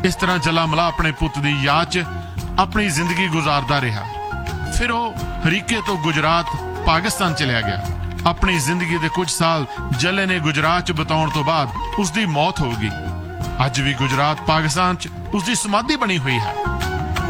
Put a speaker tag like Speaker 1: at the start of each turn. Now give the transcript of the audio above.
Speaker 1: इस तरह जला मला अपने पुत दी याद च अपनी जिंदगी गुजारदा रहा। फिर वह हरीके तो गुजरात पाकिस्तान चलिया गया। अपनी जिंदगी के कुछ साल जले ने गुजरात च बिताउण तो बाद उसकी मौत हो गई। अज भी गुजरात पाकिस्तान च उसकी समाधि बनी हुई है।